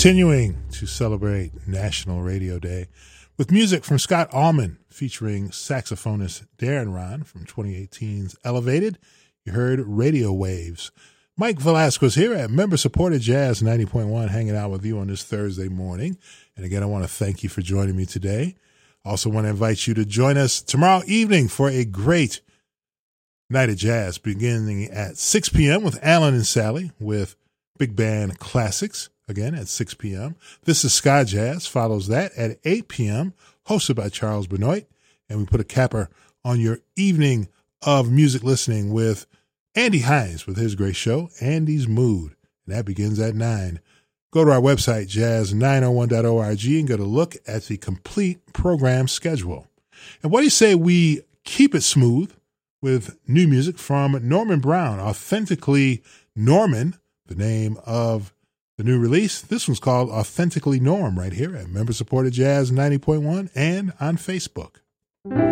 Continuing to celebrate National Radio Day with music from Scott Allman featuring saxophonist Darren Ron from 2018's Elevated. You heard Radio Waves. Mike Velasquez here at member-supported Jazz 90.1, hanging out with you on this Thursday morning. And again, I want to thank you for joining me today. Also want to invite you to join us tomorrow evening for a great night of jazz beginning at 6 p.m. with Alan and Sally with Big Band Classics. Again, at 6 p.m. This is Sky Jazz, follows that at 8 p.m., hosted by Charles Benoit. And we put a capper on your evening of music listening with Andy Hines with his great show, Andy's Mood. And that begins at 9. Go to our website, jazz901.org, and go to look at the complete program schedule. And what do you say we keep it smooth with new music from Norman Brown, Authentically Norman, the name of the new release. This one's called Authentically Norm right here at member-supported Jazz 90.1 and on Facebook.